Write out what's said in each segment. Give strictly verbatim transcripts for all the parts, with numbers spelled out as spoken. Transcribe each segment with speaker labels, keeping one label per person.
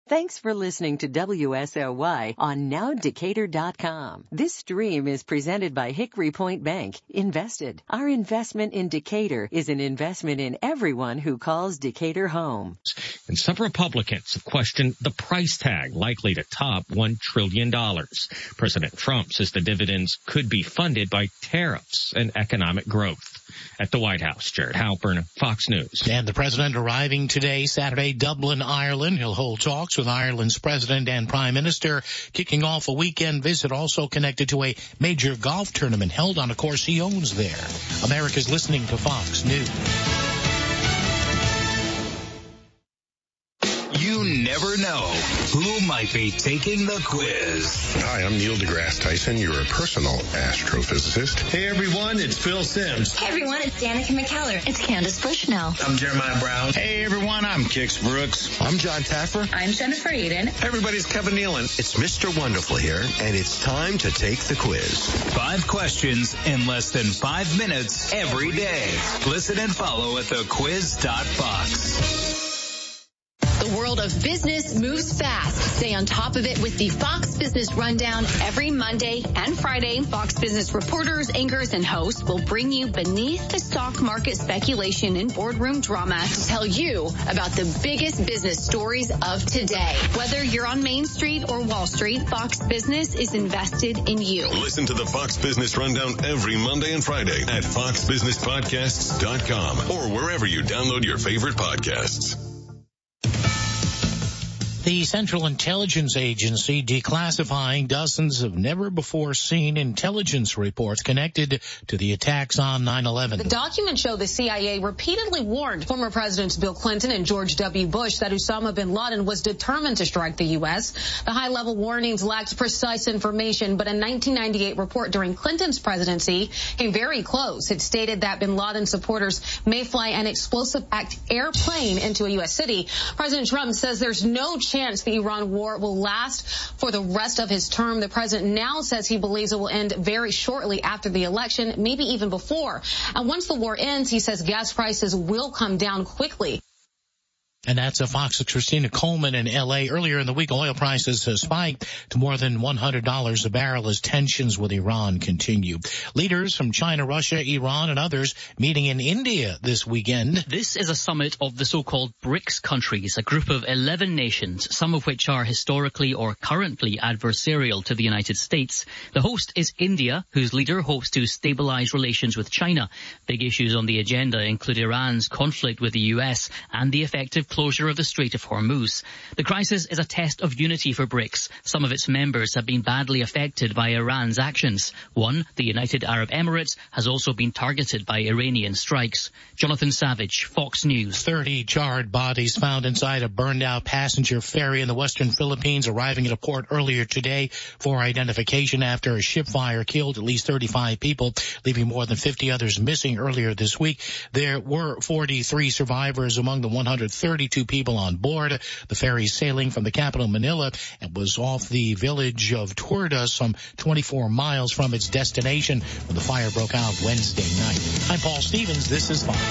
Speaker 1: Thanks for listening to W S L Y on now decatur dot com. This stream is presented by Hickory Point Bank. Invested. Our investment in Decatur is an investment in everyone who calls Decatur home.
Speaker 2: And some Republicans have questioned the price tag likely to top one trillion dollars. President Trump says the dividends could be funded by tariffs and economic growth. At the White House, Jared Halpern, Fox News.
Speaker 3: And the president arriving today, Saturday, Dublin, Ireland. He'll hold talks with Ireland's president and prime minister, kicking off a weekend visit also connected to a major golf tournament held on a course he owns there. America's listening to Fox News.
Speaker 4: You never know who might be taking the quiz.
Speaker 5: Hi, I'm Neil deGrasse Tyson, your personal astrophysicist.
Speaker 6: Hey everyone, it's Phil Sims.
Speaker 7: Hey everyone, it's Danica McKellar.
Speaker 8: It's Candace Bushnell.
Speaker 9: I'm Jeremiah Brown.
Speaker 10: Hey everyone, I'm Kix Brooks.
Speaker 11: I'm John Taffer.
Speaker 12: I'm Jennifer Eden.
Speaker 13: Hey everybody's Kevin Nealon.
Speaker 14: It's Mister Wonderful here, and it's time to take the quiz.
Speaker 4: Five questions in less than five minutes every day. Listen and follow at the quiz dot fox.
Speaker 8: The world of business moves fast. Stay on top of it with the Fox Business Rundown. Every Monday and Friday, Fox Business reporters, anchors, and hosts will bring you beneath the stock market speculation and boardroom drama to tell you about the biggest business stories of today. Whether you're on Main Street or Wall Street, Fox Business is invested in you.
Speaker 15: Listen to the Fox Business Rundown every Monday and Friday at fox business podcasts dot com or wherever you download your favorite podcasts.
Speaker 3: The Central Intelligence Agency declassifying dozens of never-before-seen intelligence reports connected to the attacks on nine eleven.
Speaker 16: The documents show the C I A repeatedly warned former Presidents Bill Clinton and George W. Bush that Osama bin Laden was determined to strike the U S. The high-level warnings lacked precise information, but a nineteen ninety-eight report during Clinton's presidency came very close. It stated that bin Laden supporters may fly an explosive-packed airplane into a U S city. President Trump says there's no chance the Iran war will last for the rest of his term. The president now says he believes it will end very shortly after the election, maybe even before. And once the war ends, he says gas prices will come down quickly.
Speaker 3: And that's a Fox's Christina Coleman in L A. Earlier in the week, oil prices have spiked to more than one hundred dollars a barrel as tensions with Iran continue. Leaders from China, Russia, Iran, and others meeting in India this weekend.
Speaker 17: This is a summit of the so-called BRICS countries, a group of eleven nations, some of which are historically or currently adversarial to the United States. The host is India, whose leader hopes to stabilize relations with China. Big issues on the agenda include Iran's conflict with the U S and the effective closure of the Strait of Hormuz. The crisis is a test of unity for BRICS. Some of its members have been badly affected by Iran's actions. One, the United Arab Emirates, has also been targeted by Iranian strikes. Jonathan Savage, Fox News.
Speaker 3: thirty charred bodies found inside a burned-out passenger ferry in the western Philippines, arriving at a port earlier today for identification after a ship fire killed at least thirty-five people, leaving more than fifty others missing earlier this week. There were forty-three survivors among the one hundred thirty-two people on board. The ferry sailing from the capital Manila and was off the village of Tuerda, some twenty-four miles from its destination, when the fire broke out Wednesday night. I'm Paul Stevens. This is Fox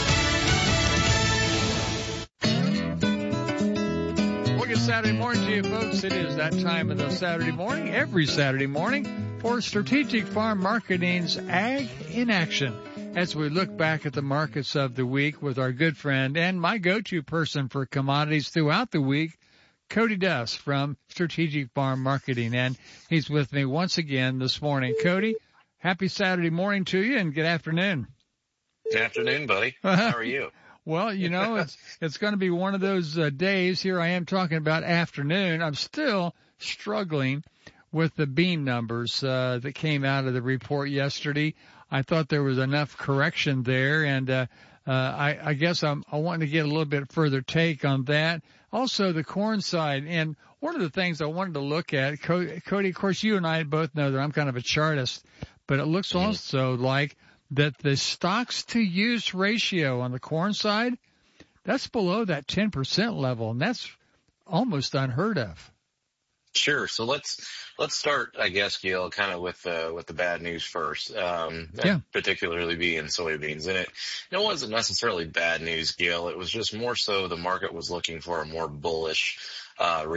Speaker 18: News. Well, good Saturday morning to you, folks. It is that time of the Saturday morning, every Saturday morning, for Strategic Farm Marketing's Ag in Action, as we look back at the markets of the week with our good friend and my go-to person for commodities throughout the week, Cody Duss from Strategic Farm Marketing. And he's with me once again this morning. Cody, happy Saturday morning to you and good afternoon.
Speaker 19: Good afternoon, buddy. How are you?
Speaker 18: Well, you know, it's it's going to be one of those uh, days. Here I am talking about afternoon. I'm still struggling with the bean numbers uh, that came out of the report yesterday. I thought there was enough correction there, and uh, uh, I, I guess I'm, I want to get a little bit further take on that. Also, the corn side, and one of the things I wanted to look at, Cody, of course, you and I both know that I'm kind of a chartist, but it looks mm-hmm. also like that the stocks-to-use ratio on the corn side, that's below that ten percent level, and that's almost unheard of.
Speaker 19: Sure. So let's let's start, I guess, Gil, kind of with uh, with the bad news first, um,
Speaker 18: yeah.
Speaker 19: particularly being soybeans. And it, it wasn't necessarily bad news, Gil. It was just more so the market was looking for a more bullish uh